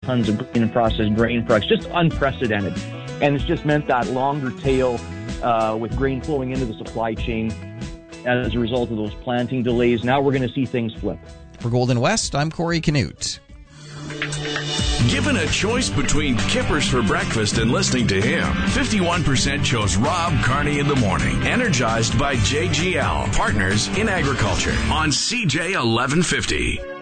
tons of grain and processed grain products, just unprecedented. And it's just meant that longer tail with grain flowing into the supply chain as a result of those planting delays. Now we're going to see things flip. For Golden West, I'm Corey Canute. Given a choice between Kippers for breakfast and listening to him, 51% chose Rob Carney in the morning. Energized by JGL, Partners in Agriculture on CJ 1150.